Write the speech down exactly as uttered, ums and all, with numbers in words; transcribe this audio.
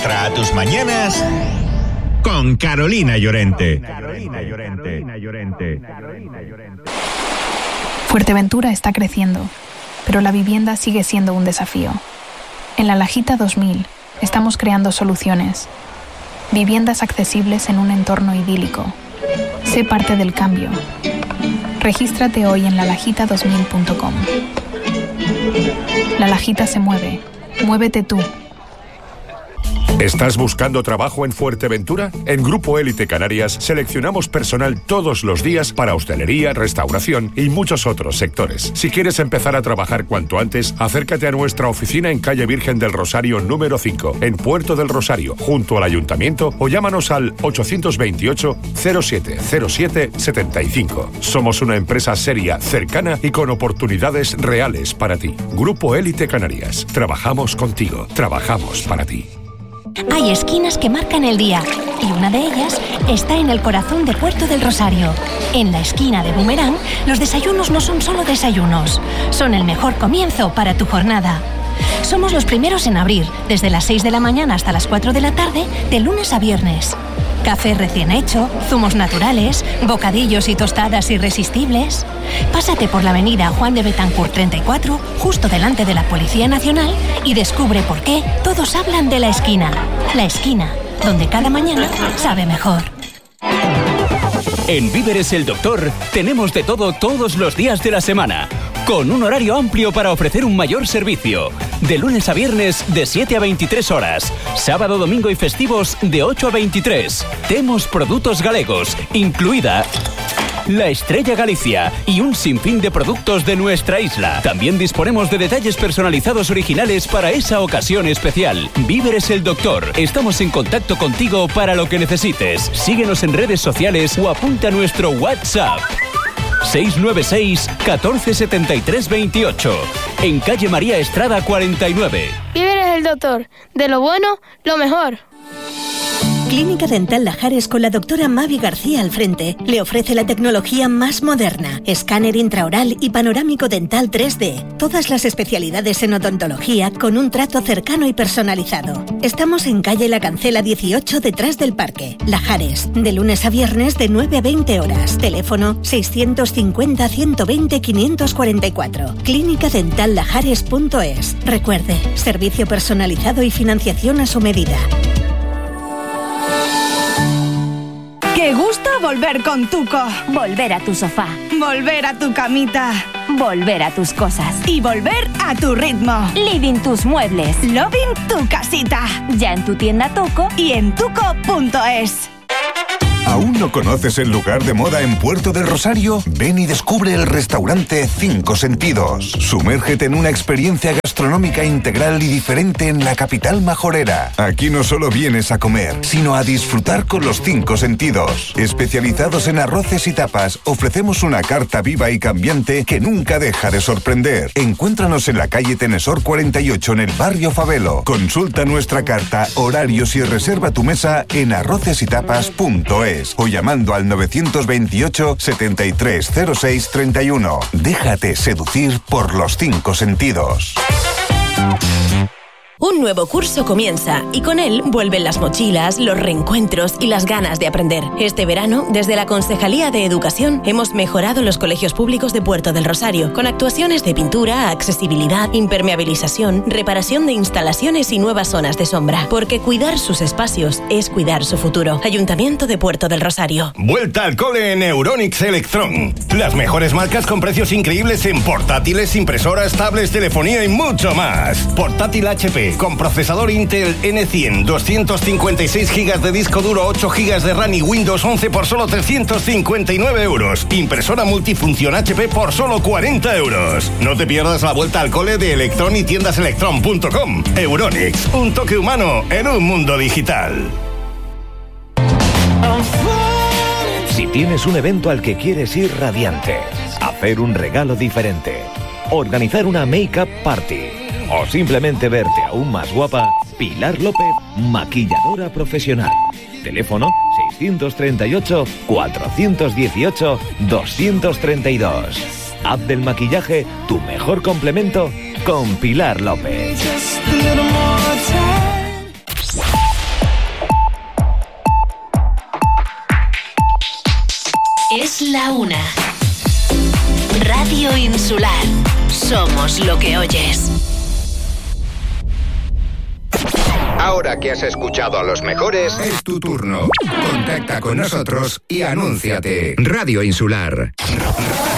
Tra tus mañanas con Carolina Llorente. Fuerteventura está creciendo, pero la vivienda sigue siendo un desafío. En la Lajita dos mil estamos creando soluciones. Viviendas accesibles en un entorno idílico. Sé parte del cambio. Regístrate hoy en la lajita dos mil punto com. La Lajita se mueve. Muévete tú. ¿Estás buscando trabajo en Fuerteventura? En Grupo Élite Canarias seleccionamos personal todos los días para hostelería, restauración y muchos otros sectores. Si quieres empezar a trabajar cuanto antes, acércate a nuestra oficina en calle Virgen del Rosario número cinco, en Puerto del Rosario, junto al Ayuntamiento, o llámanos al ochocientos veintiocho cero siete cero siete setenta y cinco. Somos una empresa seria, cercana y con oportunidades reales para ti. Grupo Élite Canarias. Trabajamos contigo. Trabajamos para ti. Hay esquinas que marcan el día y una de ellas está en el corazón de Puerto del Rosario. En la esquina de Boomerang, los desayunos no son solo desayunos, son el mejor comienzo para tu jornada. Somos los primeros en abrir, desde las seis de la mañana hasta las cuatro de la tarde, de lunes a viernes. Café recién hecho, zumos naturales, bocadillos y tostadas irresistibles. Pásate por la avenida Juan de Betancourt treinta y cuatro, justo delante de la Policía Nacional, y descubre por qué todos hablan de la esquina. La esquina, donde cada mañana sabe mejor. En Víveres El Doctor tenemos de todo todos los días de la semana, con un horario amplio para ofrecer un mayor servicio. De lunes a viernes de siete a veintitrés horas, sábado, domingo y festivos de ocho a veintitrés. Temos productos galegos, incluida la Estrella Galicia y un sinfín de productos de nuestra isla. También disponemos de detalles personalizados originales para esa ocasión especial. Víveres El Doctor. Estamos en contacto contigo para lo que necesites. Síguenos en redes sociales o apunta a nuestro WhatsApp. seis nueve seis, catorce setenta y tres veintiocho. En calle María Estrada cuarenta y nueve. Víveres El Doctor. De lo bueno, lo mejor. Clínica Dental Lajares con la doctora Mavi García al frente le ofrece la tecnología más moderna, escáner intraoral y panorámico dental tres D. Todas las especialidades en odontología con un trato cercano y personalizado. Estamos en calle La Cancela dieciocho, detrás del parque. Lajares, de lunes a viernes de nueve a veinte horas. Teléfono seiscientos cincuenta, ciento veinte, quinientos cuarenta y cuatro. clínica dental lajares punto es. Recuerde, servicio personalizado y financiación a su medida. ¡Qué gusto volver con Tuco! Volver a tu sofá. Volver a tu camita. Volver a tus cosas. Y volver a tu ritmo. Living tus muebles. Loving tu casita. Ya en tu tienda Tuco y en tuco punto es. ¿Aún no conoces el lugar de moda en Puerto del Rosario? Ven y descubre el restaurante Cinco Sentidos. Sumérgete en una experiencia gastronómica integral y diferente en la capital majorera. Aquí no solo vienes a comer, sino a disfrutar con los cinco sentidos. Especializados en arroces y tapas, ofrecemos una carta viva y cambiante que nunca deja de sorprender. Encuéntranos en la calle Tenesor cuarenta y ocho en el barrio Favelo. Consulta nuestra carta, horarios y reserva tu mesa en arroces y tapas punto es. O llamando al novecientos veintiocho, setenta y tres, cero seis, treinta y uno. Déjate seducir por los cinco sentidos. Un nuevo curso comienza y con él vuelven las mochilas, los reencuentros y las ganas de aprender. Este verano, desde la Concejalía de Educación, hemos mejorado los colegios públicos de Puerto del Rosario con actuaciones de pintura, accesibilidad, impermeabilización, reparación de instalaciones y nuevas zonas de sombra. Porque cuidar sus espacios es cuidar su futuro. Ayuntamiento de Puerto del Rosario. Vuelta al cole en Euronics Electron. Las mejores marcas con precios increíbles en portátiles, impresoras, tablets, telefonía y mucho más. Portátil H P con procesador Intel N cien, doscientos cincuenta y seis gigas de disco duro, ocho gigas de RAM y Windows once por solo trescientos cincuenta y nueve euros. Impresora multifunción H P por solo cuarenta euros. No te pierdas la vuelta al cole de Electron y tiendas electron punto com. Euronics, un toque humano en un mundo digital. Si tienes un evento al que quieres ir radiante, hacer un regalo diferente, organizar una make-up party o simplemente verte aún más guapa, Pilar López, maquilladora profesional. Teléfono seiscientos treinta y ocho, cuatrocientos dieciocho, doscientos treinta y dos. Haz del maquillaje tu mejor complemento con Pilar López. Es la una. Radio Insular. Somos lo que oyes. Ahora que has escuchado a los mejores, es tu turno. Contacta con nosotros y anúnciate. Radio Insular.